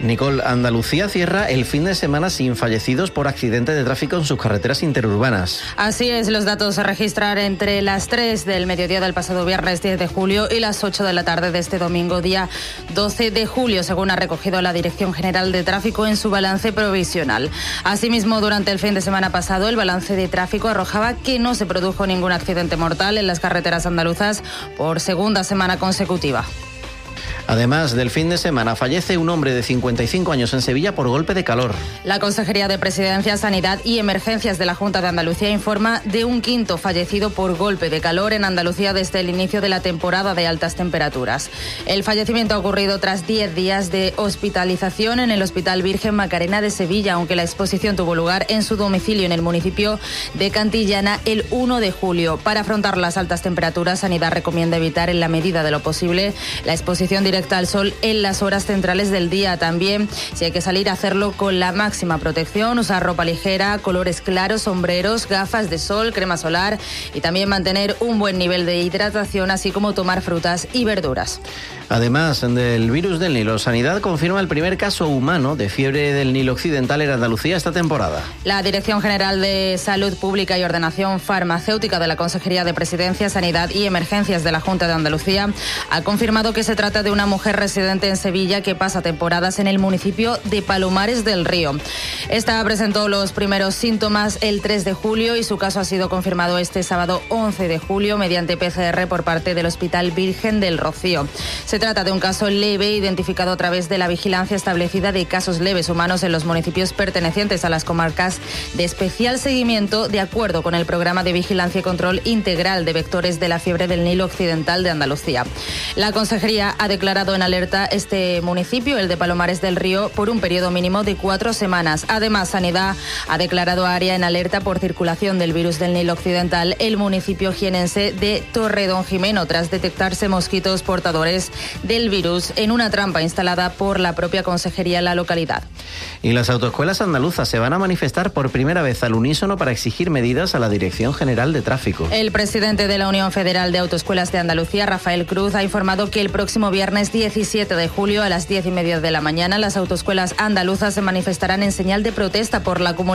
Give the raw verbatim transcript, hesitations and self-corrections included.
Nicole, Andalucía cierra el fin de semana sin fallecidos por accidente de tráfico en sus carreteras interurbanas. Así es, los datos se registran entre las tres del mediodía del pasado viernes diez de julio y las ocho de la tarde de este domingo día doce de julio, según ha recogido la Dirección General de Tráfico en su balance provisional. Asimismo, durante el fin de semana pasado, el balance de tráfico arrojaba que no se produjo ningún accidente mortal en las carreteras andaluzas por segunda semana consecutiva. Además del fin de semana, fallece un hombre de cincuenta y cinco años en Sevilla por golpe de calor. La Consejería de Presidencia, Sanidad y Emergencias de la Junta de Andalucía informa de un quinto fallecido por golpe de calor en Andalucía desde el inicio de la temporada de altas temperaturas. El fallecimiento ha ocurrido tras diez días de hospitalización en el Hospital Virgen Macarena de Sevilla, aunque la exposición tuvo lugar en su domicilio en el municipio de Cantillana el uno de julio. Para afrontar las altas temperaturas, Sanidad recomienda evitar en la medida de lo posible la exposición directa al sol en las horas centrales del día. También, si hay que salir, a hacerlo con la máxima protección, usar ropa ligera, colores claros, sombreros, gafas de sol, crema solar y también mantener un buen nivel de hidratación, así como tomar frutas y verduras. Además del virus del Nilo, Sanidad confirma el primer caso humano de fiebre del Nilo Occidental en Andalucía esta temporada. La Dirección General de Salud Pública y Ordenación Farmacéutica de la Consejería de Presidencia, Sanidad y Emergencias de la Junta de Andalucía ha confirmado que se trata de una mujer residente en Sevilla que pasa temporadas en el municipio de Palomares del Río. Esta presentó los primeros síntomas el tres de julio y su caso ha sido confirmado este sábado once de julio mediante P C R por parte del Hospital Virgen del Rocío. Se trata de un caso leve identificado a través de la vigilancia establecida de casos leves humanos en los municipios pertenecientes a las comarcas de especial seguimiento de acuerdo con el programa de vigilancia y control integral de vectores de la fiebre del Nilo Occidental de Andalucía. La Consejería ha declarado en alerta este municipio, el de Palomares del Río, por un periodo mínimo de cuatro semanas. Además, Sanidad ha declarado área en alerta por circulación del virus del Nilo Occidental el municipio jienense de Torredonjimeno, tras detectarse mosquitos portadores del virus en una trampa instalada por la propia Consejería en la localidad. Y las autoescuelas andaluzas se van a manifestar por primera vez al unísono para exigir medidas a la Dirección General de Tráfico. El presidente de la Unión Federal de Autoescuelas de Andalucía, Rafael Cruz, ha informado que el próximo viernes diecisiete de julio a las diez y media de la mañana las autoescuelas andaluzas se manifestarán en señal de protesta por la acumulación